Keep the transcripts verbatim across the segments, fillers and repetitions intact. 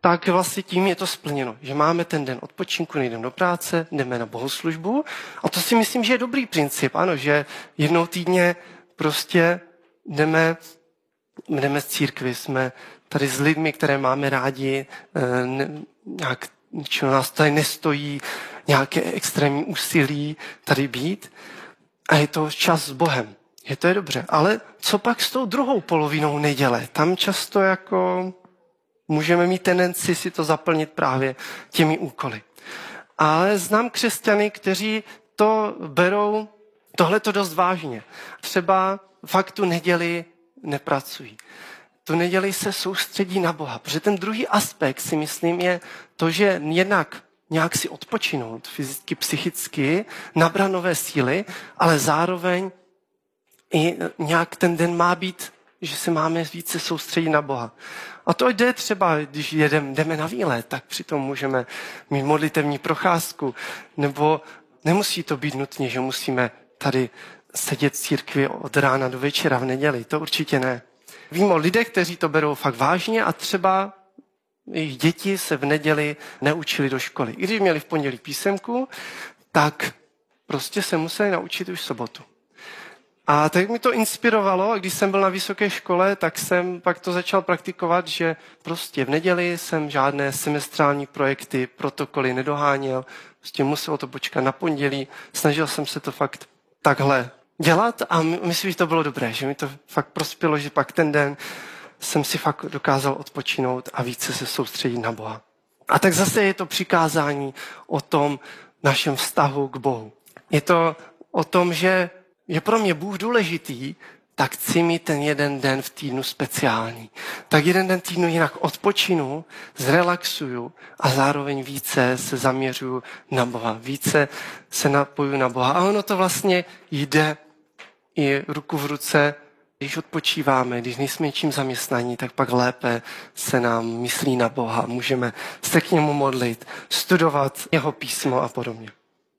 tak vlastně tím je to splněno, že máme ten den odpočinku, nejdeme do práce, jdeme na bohoslužbu a to si myslím, že je dobrý princip, ano, že jednou týdně prostě jdeme, jdeme z církvi, jsme tady s lidmi, které máme rádi, ne, nějak, ničeho nás tady nestojí, nějaké extrémní úsilí tady být a je to čas s Bohem. Je to je dobře, ale co pak s tou druhou polovinou neděle? Tam často jako můžeme mít tendenci si to zaplnit právě těmi úkoly. Ale znám křesťany, kteří to berou, tohle to dost vážně. Třeba fakt tu neděli nepracují. Tu neděli se soustředí na Boha, protože ten druhý aspekt si myslím je to, že jednak nějak si odpočinout fyzicky, psychicky, nabrat nové síly, ale zároveň i nějak ten den má být, že se máme více soustředit na Boha. A to jde třeba, když jedem, jdeme na výlet, tak přitom můžeme mít modlitevní procházku, nebo nemusí to být nutně, že musíme tady sedět v církvi od rána do večera v neděli, to určitě ne. Vím o lidech, kteří to berou fakt vážně a třeba jejich děti se v neděli neučili do školy. I když měli v pondělí písemku, tak prostě se museli naučit už v sobotu. A tak mi to inspirovalo, a když jsem byl na vysoké škole, tak jsem pak to začal praktikovat, že prostě v neděli jsem žádné semestrální projekty, protokoly nedoháněl, prostě muselo to počkat na pondělí, snažil jsem se to fakt takhle dělat a myslím, že to bylo dobré, že mi to fakt prospělo, že pak ten den jsem si fakt dokázal odpočinout a více se soustředit na Boha. A tak zase je to přikázání o tom našem vztahu k Bohu. Je to o tom, že je pro mě Bůh důležitý, tak chci mít ten jeden den v týdnu speciální. Tak jeden den týdnu jinak odpočinu, zrelaxuju a zároveň více se zaměřuju na Boha. Více se napojuju na Boha. A ono to vlastně jde i ruku v ruce, když odpočíváme, když nejsme něčím zaměstnaní, tak pak lépe se nám myslí na Boha. Můžeme se k němu modlit, studovat jeho písmo a podobně.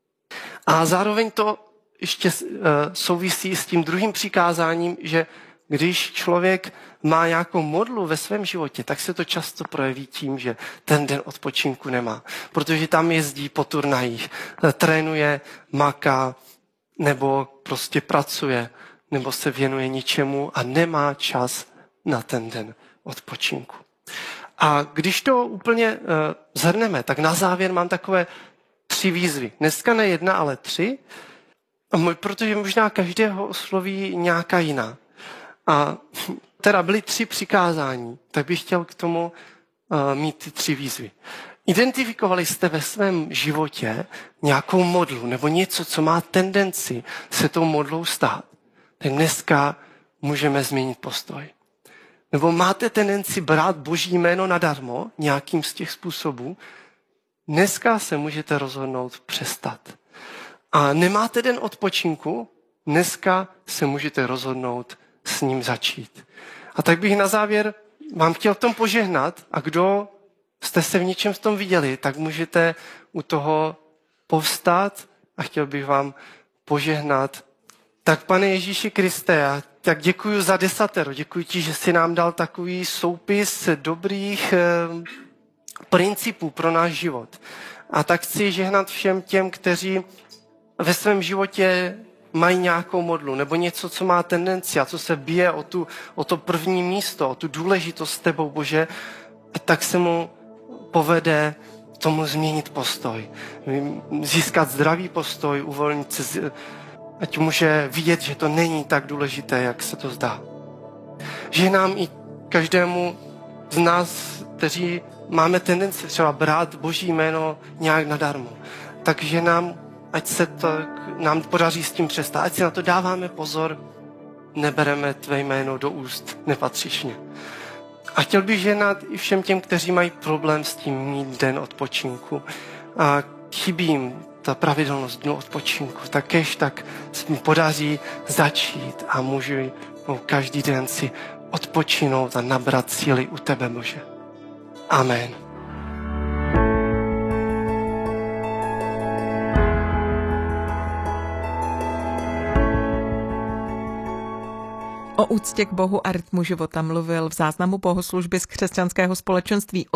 A zároveň to ještě souvisí s tím druhým přikázáním, že když člověk má nějakou modlu ve svém životě, tak se to často projeví tím, že ten den odpočinku nemá. Protože tam jezdí po turnajích, trénuje, maká, nebo prostě pracuje, nebo se věnuje ničemu a nemá čas na ten den odpočinku. A když to úplně uh, zhrneme, tak na závěr mám takové tři výzvy. Dneska ne jedna, ale tři, protože možná každého osloví nějaká jiná. A teda byly tři přikázání, tak bych chtěl k tomu uh, mít ty tři výzvy. Identifikovali jste ve svém životě nějakou modlu nebo něco, co má tendenci se tou modlou stát? Tak dneska můžeme změnit postoj. Nebo máte tendenci brát Boží jméno nadarmo nějakým z těch způsobů? Dneska se můžete rozhodnout přestat. A nemáte den odpočinku? Dneska se můžete rozhodnout s ním začít. A tak bych na závěr vám chtěl v tom požehnat a kdo jste se v něčem v tom viděli, tak můžete u toho povstat a chtěl bych vám požehnat. Tak Pane Ježíši Kriste, já tak děkuji za desatero, děkuji ti, že jsi nám dal takový soupis dobrých eh, principů pro náš život. A tak chci žehnat všem těm, kteří ve svém životě mají nějakou modlu nebo něco, co má tendenci a co se bije o, tu, o to první místo, o tu důležitost s tebou, Bože, a tak se mu povede tomu změnit postoj. Získat zdravý postoj, uvolnit se, ať může vidět, že to není tak důležité, jak se to zdá. Že nám i každému z nás, kteří máme tendenci třeba brát Boží jméno nějak nadarmo, takže nám, ať se to nám podaří s tím přestat, ať si na to dáváme pozor, nebereme tvé jméno do úst nepatřičně. A chtěl bych ženat i všem těm, kteří mají problém s tím mít den odpočinku a chybí jim ta pravidelnost dnu odpočinku, tak kež tak se mi podaří začít a můžu každý den si odpočinout a nabrat síly u tebe, Bože. Amen. O úctě k Bohu a rytmu života mluvil v záznamu bohoslužby z křesťanského společenství